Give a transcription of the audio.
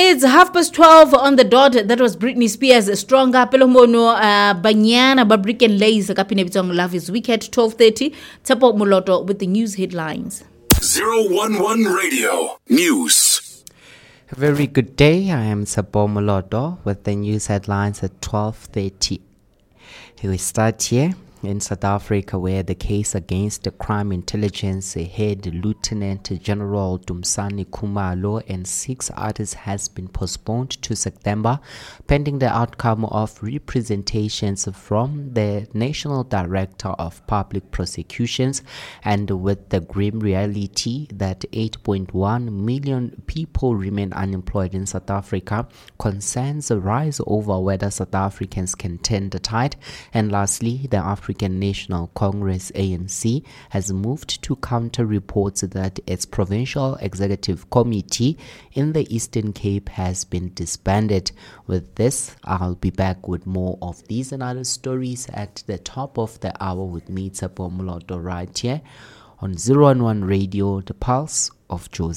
It's 12:30 on the dot. That was Britney Spears, Stronger. Pelomono, Banyana, Babrik and Lays, Kapinebitong, Love is Wicked, 12:30. Tapo Muloto with the news headlines. 011 Radio News. A very good day. I am Sabo Molodo with the news headlines at 12:30. We start here in South Africa, where the case against the Crime Intelligence Head Lieutenant General Dumsani Khumalo and 6 others has been postponed to September, pending the outcome of representations from the National Director of Public Prosecutions, and with the grim reality that 8.1 million people remain unemployed in South Africa, concerns arise over whether South Africans can turn the tide. And lastly, the African National Congress ANC has moved to counter reports that its provincial executive committee in the Eastern Cape has been disbanded. With this, I'll be back with more of these and other stories at the top of the hour with me, Tsapo Moloto, right here on 011 Radio, the Pulse of Jozi.